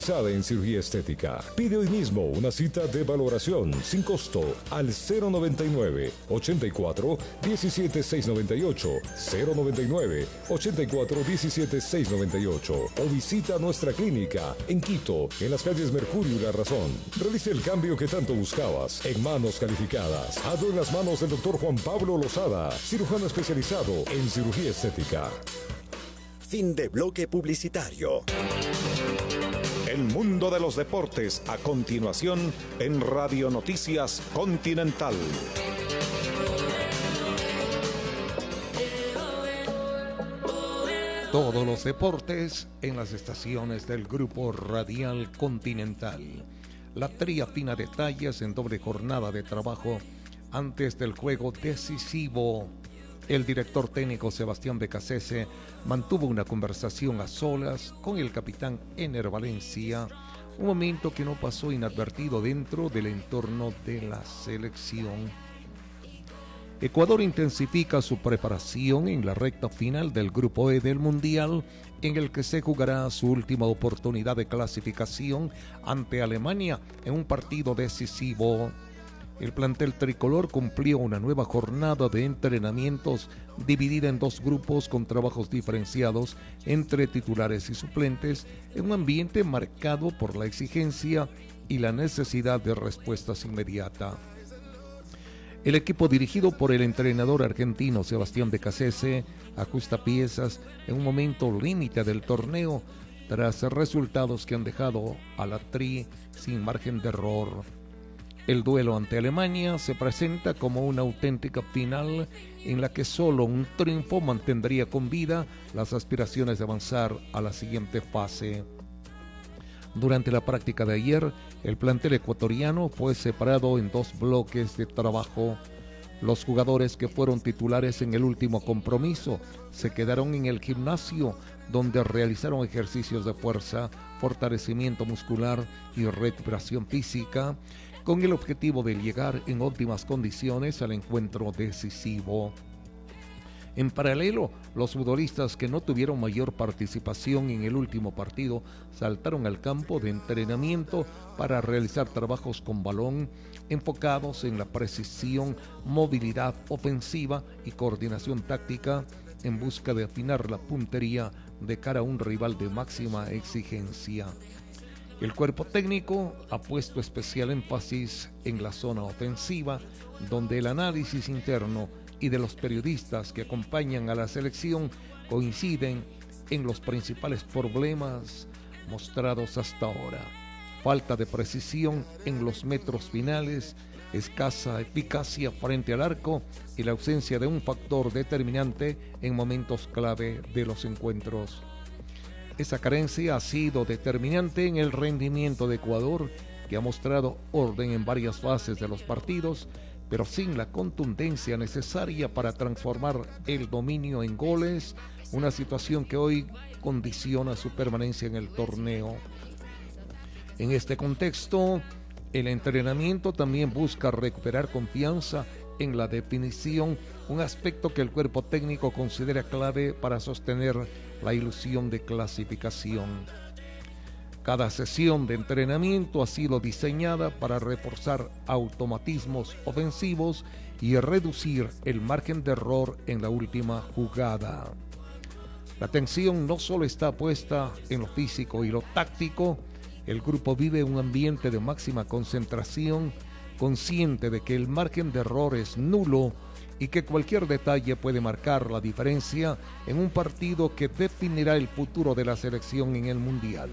En cirugía estética. Pide hoy mismo una cita de valoración sin costo al 099 84 17 698 099 84 17 698 o visita nuestra clínica en Quito, en las calles Mercurio y La Razón. Realice el cambio que tanto buscabas en manos calificadas. Hazlo en las manos del doctor Juan Pablo Lozada, cirujano especializado en cirugía estética. Fin de bloque publicitario. El mundo de los deportes a continuación en Radio Noticias Continental. Todos los deportes en las estaciones del Grupo Radial Continental. La tría fina detalles en doble jornada de trabajo antes del juego decisivo. El director técnico Sebastián Becasese mantuvo una conversación a solas con el capitán Ener Valencia, un momento que no pasó inadvertido dentro del entorno de la selección. Ecuador intensifica su preparación en la recta final del Grupo E del Mundial, en el que se jugará su última oportunidad de clasificación ante Alemania en un partido decisivo. El plantel tricolor cumplió una nueva jornada de entrenamientos dividida en dos grupos con trabajos diferenciados entre titulares y suplentes en un ambiente marcado por la exigencia y la necesidad de respuestas inmediatas. El equipo dirigido por el entrenador argentino Sebastián Becasese ajusta piezas en un momento límite del torneo tras resultados que han dejado a la Tri sin margen de error. El duelo ante Alemania se presenta como una auténtica final en la que solo un triunfo mantendría con vida las aspiraciones de avanzar a la siguiente fase. Durante la práctica de ayer, el plantel ecuatoriano fue separado en dos bloques de trabajo. Los jugadores que fueron titulares en el último compromiso se quedaron en el gimnasio, donde realizaron ejercicios de fuerza, fortalecimiento muscular y recuperación física, con el objetivo de llegar en óptimas condiciones al encuentro decisivo. En paralelo, los futbolistas que no tuvieron mayor participación en el último partido saltaron al campo de entrenamiento para realizar trabajos con balón enfocados en la precisión, movilidad ofensiva y coordinación táctica en busca de afinar la puntería de cara a un rival de máxima exigencia. El cuerpo técnico ha puesto especial énfasis en la zona ofensiva, donde el análisis interno y de los periodistas que acompañan a la selección coinciden en los principales problemas mostrados hasta ahora: falta de precisión en los metros finales, escasa eficacia frente al arco y la ausencia de un factor determinante en momentos clave de los encuentros. Esa carencia ha sido determinante en el rendimiento de Ecuador, que ha mostrado orden en varias fases de los partidos, pero sin la contundencia necesaria para transformar el dominio en goles, una situación que hoy condiciona su permanencia en el torneo. En este contexto, el entrenamiento también busca recuperar confianza en la definición, un aspecto que el cuerpo técnico considera clave para sostener la ilusión de clasificación. Cada sesión de entrenamiento ha sido diseñada para reforzar automatismos ofensivos y reducir el margen de error en la última jugada. La atención no solo está puesta en lo físico y lo táctico, el grupo vive un ambiente de máxima concentración, consciente de que el margen de error es nulo y que cualquier detalle puede marcar la diferencia en un partido que definirá el futuro de la selección en el Mundial.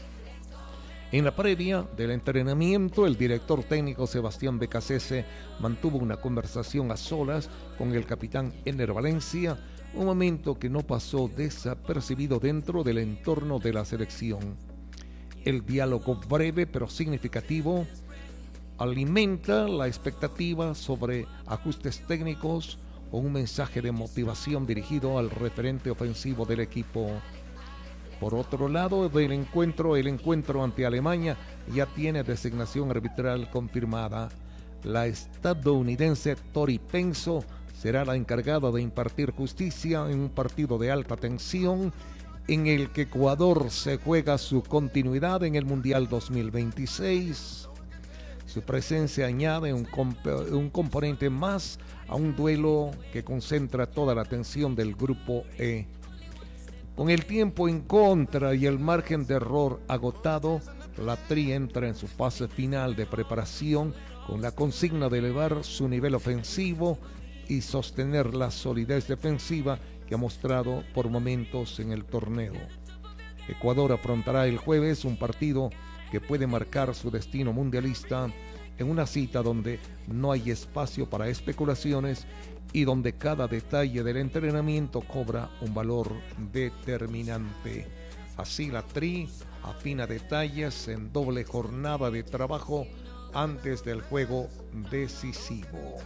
En la previa del entrenamiento, el director técnico Sebastián Becasese mantuvo una conversación a solas con el capitán Ener Valencia, un momento que no pasó desapercibido dentro del entorno de la selección. El diálogo breve pero significativo alimenta la expectativa sobre ajustes técnicos o un mensaje de motivación dirigido al referente ofensivo del equipo. Por otro lado, el encuentro ante Alemania ya tiene designación arbitral confirmada. La estadounidense Tori Penso será la encargada de impartir justicia en un partido de alta tensión en el que Ecuador se juega su continuidad en el Mundial 2026. Su presencia añade un componente más a un duelo que concentra toda la atención del Grupo E. Con el tiempo en contra y el margen de error agotado, la Tri entra en su fase final de preparación con la consigna de elevar su nivel ofensivo y sostener la solidez defensiva que ha mostrado por momentos en el torneo. Ecuador afrontará el jueves un partido que puede marcar su destino mundialista en una cita donde no hay espacio para especulaciones y donde cada detalle del entrenamiento cobra un valor determinante. Así la Tri afina detalles en doble jornada de trabajo antes del juego decisivo.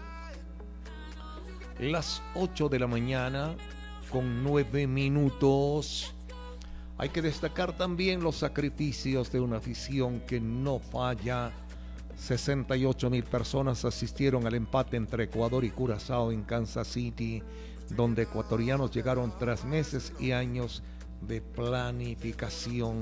Las 8 de la mañana con 9 minutos. Hay que destacar también los sacrificios de una afición que no falla. 68,000 personas asistieron al empate entre Ecuador y Curazao en Kansas City, donde ecuatorianos llegaron tras meses y años de planificación.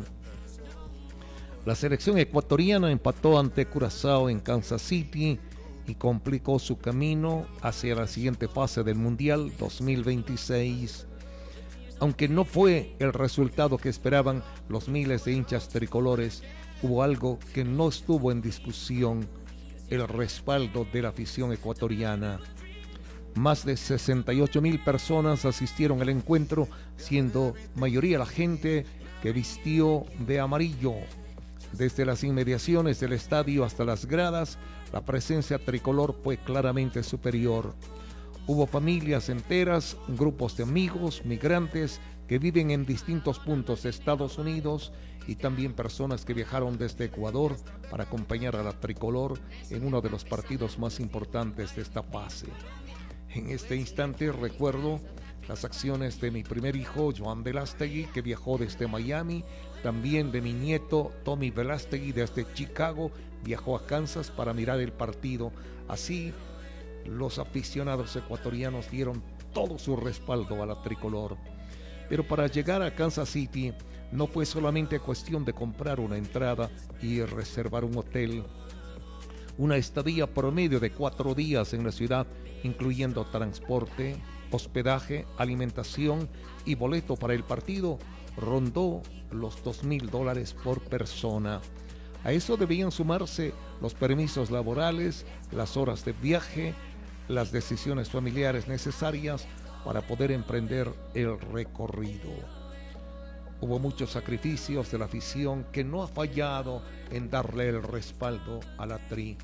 La selección ecuatoriana empató ante Curazao en Kansas City y complicó su camino hacia la siguiente fase del Mundial 2026. Aunque no fue el resultado que esperaban los miles de hinchas tricolores, hubo algo que no estuvo en discusión: el respaldo de la afición ecuatoriana. Más de 68,000 personas asistieron al encuentro, siendo mayoría la gente que vistió de amarillo. Desde las inmediaciones del estadio hasta las gradas, la presencia tricolor fue claramente superior. Hubo familias enteras, grupos de amigos, migrantes que viven en distintos puntos de Estados Unidos y también personas que viajaron desde Ecuador para acompañar a la tricolor en uno de los partidos más importantes de esta fase. En este instante recuerdo las acciones de mi primer hijo, Joan Velástegui, que viajó desde Miami, también de mi nieto, Tommy Velástegui, desde Chicago, viajó a Kansas para mirar el partido. Así, los aficionados ecuatorianos dieron todo su respaldo a la tricolor. Pero para llegar a Kansas City no fue solamente cuestión de comprar una entrada y reservar un hotel. Una estadía promedio de 4 días en la ciudad, incluyendo transporte, hospedaje, alimentación y boleto para el partido, rondó los $2,000 por persona. A eso debían sumarse los permisos laborales, las horas de viaje, las decisiones familiares necesarias para poder emprender el recorrido. Hubo muchos sacrificios de la afición que no ha fallado en darle el respaldo a la Tri.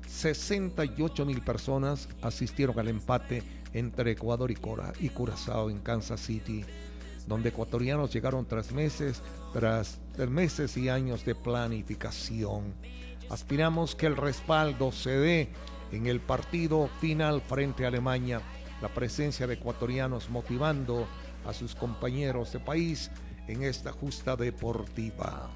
68,000 personas asistieron al empate entre Ecuador y Curazao en Kansas City, donde ecuatorianos llegaron tras meses y años de planificación. Aspiramos que el respaldo se dé en el partido final frente a Alemania, la presencia de ecuatorianos motivando a sus compañeros de país en esta justa deportiva.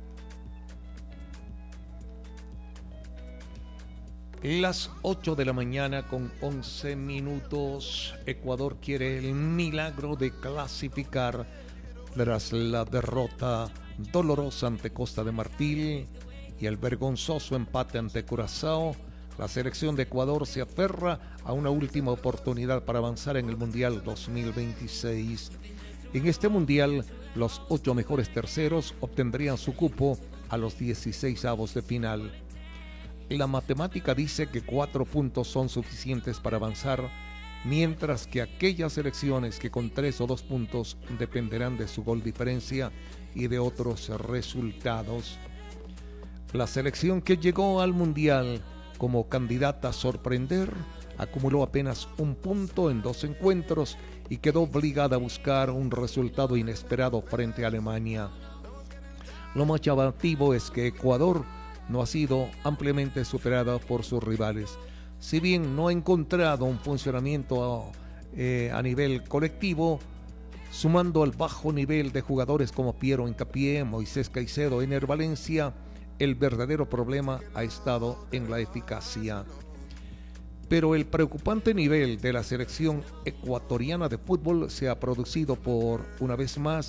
Las 8 de la mañana con 11 minutos. Ecuador quiere el milagro de clasificar tras la derrota dolorosa ante Costa de Marfil y el vergonzoso empate ante Curazao. La selección de Ecuador se aferra a una última oportunidad para avanzar en el Mundial 2026. En este Mundial, los 8 mejores terceros obtendrían su cupo a los 16avos de final. La matemática dice que 4 puntos son suficientes para avanzar, mientras que aquellas selecciones que con 3 o 2 puntos dependerán de su gol diferencia y de otros resultados. La selección que llegó al Mundial como candidata a sorprender acumuló apenas 1 punto en 2 encuentros y quedó obligada a buscar un resultado inesperado frente a Alemania. Lo más llamativo es que Ecuador no ha sido ampliamente superada por sus rivales. Si bien no ha encontrado un funcionamiento a nivel colectivo, sumando al bajo nivel de jugadores como Piero Hincapié, Moisés Caicedo, Ener Valencia, el verdadero problema ha estado en la eficacia. Pero el preocupante nivel de la selección ecuatoriana de fútbol se ha producido por, una vez más,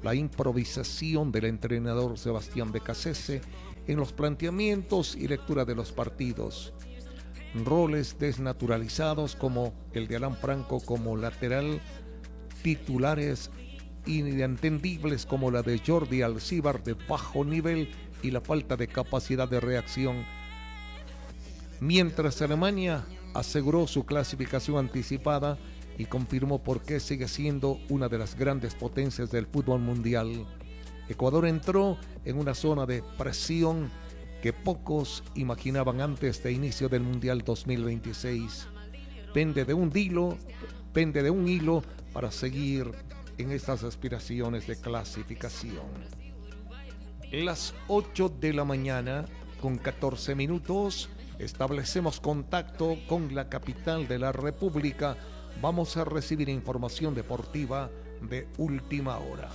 la improvisación del entrenador Sebastián Beccacece en los planteamientos y lectura de los partidos. Roles desnaturalizados como el de Alan Franco como lateral, titulares inentendibles como la de Jordi Alcibar de bajo nivel y la falta de capacidad de reacción. Mientras Alemania aseguró su clasificación anticipada y confirmó por qué sigue siendo una de las grandes potencias del fútbol mundial, Ecuador entró en una zona de presión que pocos imaginaban antes de inicio del Mundial 2026. Pende de un hilo para seguir en estas aspiraciones de clasificación. Las 8 de la mañana con 14 minutos establecemos contacto con la capital de la República. Vamos a recibir información deportiva de última hora.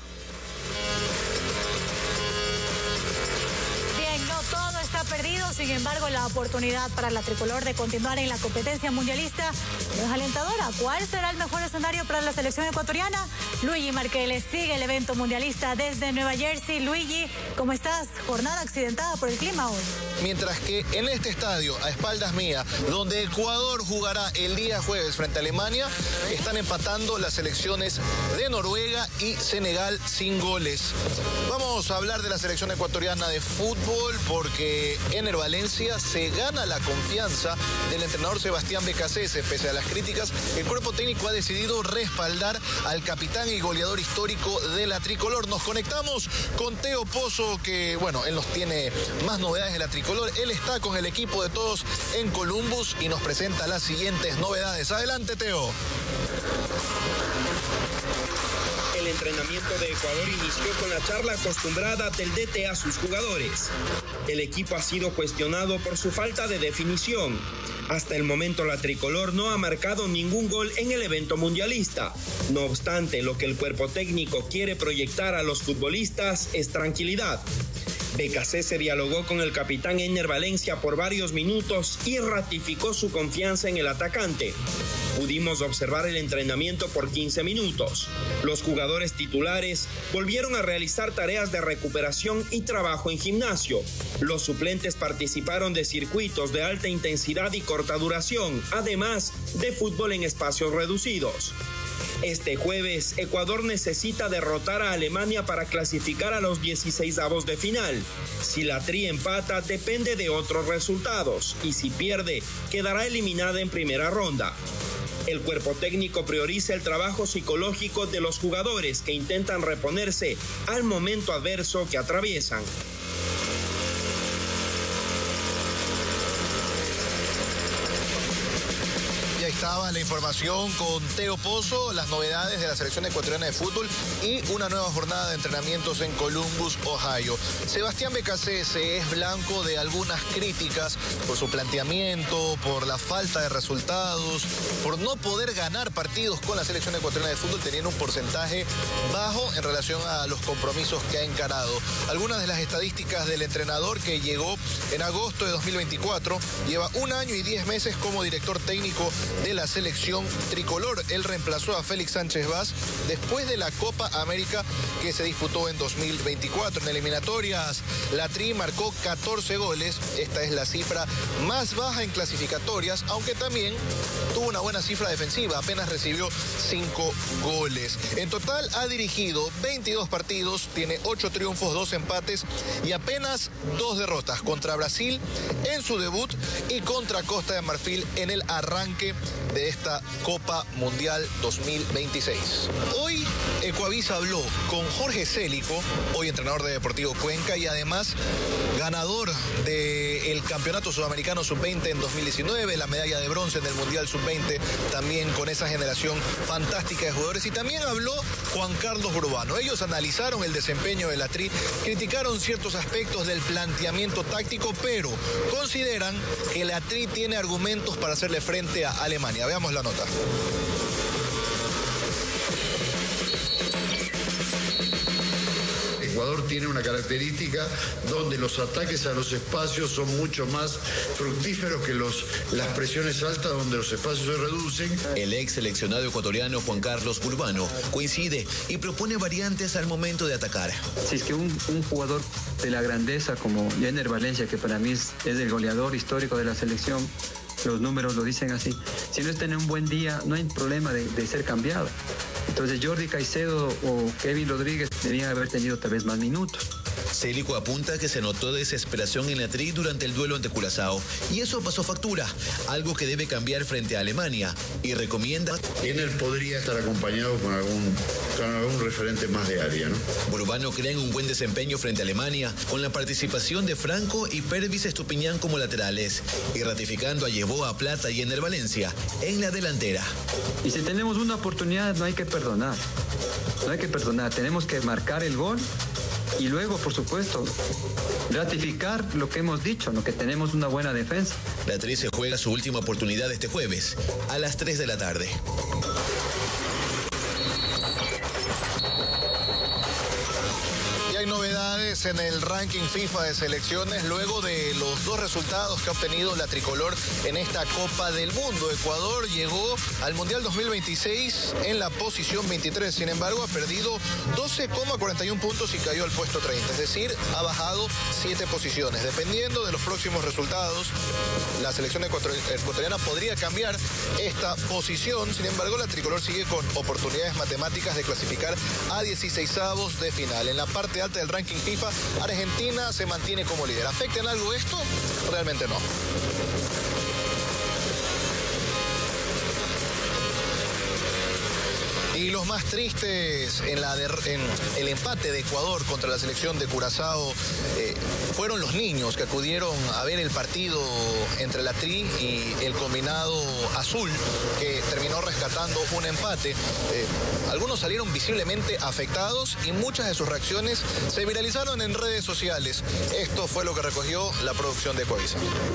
Todo está perdido, sin embargo la oportunidad para la tricolor de continuar en la competencia mundialista es alentadora. ¿Cuál será el mejor escenario para la selección ecuatoriana? Luigi Marqueles sigue el evento mundialista desde Nueva Jersey. Luigi, ¿cómo estás? Jornada accidentada por el clima hoy. Mientras que en este estadio, a espaldas mía, donde Ecuador jugará el día jueves frente a Alemania, están empatando las selecciones de Noruega y Senegal sin goles. Vamos a hablar de la selección ecuatoriana de fútbol porque Ener Valencia se gana la confianza del entrenador Sebastián Beccacece. Pese a las críticas, el cuerpo técnico ha decidido respaldar al capitán y goleador histórico de la tricolor. Nos conectamos con Teo Pozo, que bueno, él nos tiene más novedades de la tricolor. Él está con el equipo de todos en Columbus y nos presenta las siguientes novedades. Adelante, Teo. El entrenamiento de Ecuador inició con la charla acostumbrada del DT a sus jugadores. El equipo ha sido cuestionado por su falta de definición. Hasta el momento la tricolor no ha marcado ningún gol en el evento mundialista. No obstante, lo que el cuerpo técnico quiere proyectar a los futbolistas es tranquilidad. Beccacece dialogó con el capitán Ener Valencia por varios minutos y ratificó su confianza en el atacante. Pudimos observar el entrenamiento por 15 minutos. Los jugadores titulares volvieron a realizar tareas de recuperación y trabajo en gimnasio. Los suplentes participaron de circuitos de alta intensidad y corta duración, además de fútbol en espacios reducidos. Este jueves, Ecuador necesita derrotar a Alemania para clasificar a los 16avos de final. Si la Tri empata, depende de otros resultados, y si pierde, quedará eliminada en primera ronda. El cuerpo técnico prioriza el trabajo psicológico de los jugadores que intentan reponerse al momento adverso que atraviesan. Estaba la información con Teo Pozo, las novedades de la selección ecuatoriana de fútbol y una nueva jornada de entrenamientos en Columbus, Ohio. Sebastián Beccacece es blanco de algunas críticas por su planteamiento, por la falta de resultados, por no poder ganar partidos con la selección ecuatoriana de fútbol teniendo un porcentaje bajo en relación a los compromisos que ha encarado. Algunas de las estadísticas del entrenador, que llegó en agosto de 2024, lleva 1 año y 10 meses como director técnico de la selección tricolor. Él reemplazó a Félix Sánchez Vaz después de la Copa América que se disputó en 2024. En eliminatorias, la Tri marcó 14 goles. Esta es la cifra más baja en clasificatorias, aunque también tuvo una buena cifra defensiva. Apenas recibió 5 goles. En total ha dirigido 22 partidos, tiene 8 triunfos, 2 empates y apenas 2 derrotas contra Brasil en su debut y contra Costa de Marfil en el arranque de esta Copa Mundial 2026. Hoy Ecuavisa habló con Jorge Célico, hoy entrenador de Deportivo Cuenca y además ganador del Campeonato Sudamericano Sub-20 en 2019, la medalla de bronce en el Mundial Sub-20, también con esa generación fantástica de jugadores. Y también habló Juan Carlos Urbano. Ellos analizaron el desempeño de la Tri, criticaron ciertos aspectos del planteamiento táctico, pero consideran que la Tri tiene argumentos para hacerle frente a Alemania. Veamos la nota. Ecuador tiene una característica donde los ataques a los espacios son mucho más fructíferos que las presiones altas donde los espacios se reducen. El ex seleccionado ecuatoriano Juan Carlos Urbano coincide y propone variantes al momento de atacar. Si es que un jugador de la grandeza como Jenner Valencia, que para mí es el goleador histórico de la selección, los números lo dicen así, si no está en un buen día no hay problema de ser cambiado. Entonces Jordi Caicedo o Kevin Rodríguez debían haber tenido tal vez más minutos. Célico apunta que se notó desesperación en la tri durante el duelo ante Curazao y eso pasó factura, algo que debe cambiar frente a Alemania, y recomienda... Jenner podría estar acompañado con algún referente más de área, ¿no? Urbano cree en un buen desempeño frente a Alemania con la participación de Franco y Pervis Estupiñán como laterales y ratificando a Yeboah, Plata y Ener Valencia en la delantera. Y si tenemos una oportunidad no hay que perdonar, tenemos que marcar el gol. Y luego, por supuesto, ratificar lo que hemos dicho, lo que tenemos una buena defensa. La Tri se juega su última oportunidad este jueves, a las 3 de la tarde. Hay novedades en el ranking FIFA de selecciones luego de los dos resultados que ha obtenido la tricolor en esta Copa del Mundo. Ecuador llegó al Mundial 2026 en la posición 23, sin embargo ha perdido 12,41 puntos y cayó al puesto 30, es decir, ha bajado 7 posiciones. Dependiendo de los próximos resultados, la selección ecuatoriana podría cambiar esta posición, sin embargo la tricolor sigue con oportunidades matemáticas de clasificar a 16avos de final. En la parte alta del ranking FIFA, Argentina se mantiene como líder. ¿Afecta en algo esto? Realmente no. Y los más tristes en el empate de Ecuador contra la selección de Curazao fueron los niños que acudieron a ver el partido entre la Tri y el combinado azul, que terminó rescatando un empate. Algunos salieron visiblemente afectados y muchas de sus reacciones se viralizaron en redes sociales. Esto fue lo que recogió la producción de Coavisa.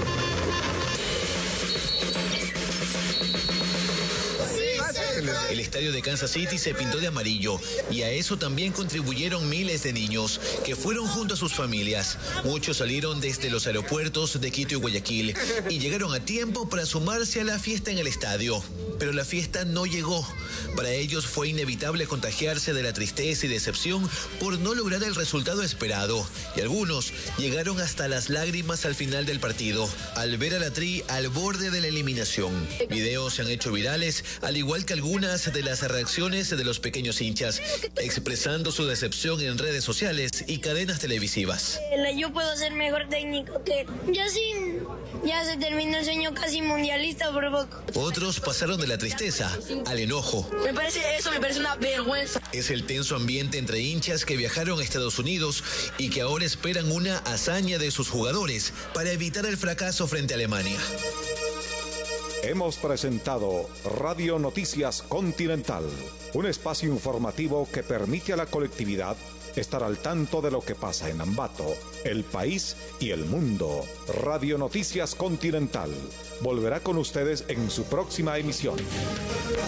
El estadio de Kansas City se pintó de amarillo y a eso también contribuyeron miles de niños que fueron junto a sus familias. Muchos salieron desde los aeropuertos de Quito y Guayaquil y llegaron a tiempo para sumarse a la fiesta en el estadio. Pero la fiesta no llegó. Para ellos fue inevitable contagiarse de la tristeza y decepción por no lograr el resultado esperado. Y algunos llegaron hasta las lágrimas al final del partido, al ver a la Tri al borde de la eliminación. Videos se han hecho virales, al igual que algunas de las reacciones de los pequeños hinchas, expresando su decepción en redes sociales y cadenas televisivas. Yo puedo ser mejor técnico que... Ya se terminó el sueño casi mundialista por poco. Otros pasaron de la tristeza al enojo. Me parece una vergüenza. Es el tenso ambiente entre hinchas que viajaron a Estados Unidos y que ahora esperan una hazaña de sus jugadores para evitar el fracaso frente a Alemania. Hemos presentado Radio Noticias Continental, un espacio informativo que permite a la colectividad estar al tanto de lo que pasa en Ambato, el país y el mundo. Radio Noticias Continental volverá con ustedes en su próxima emisión.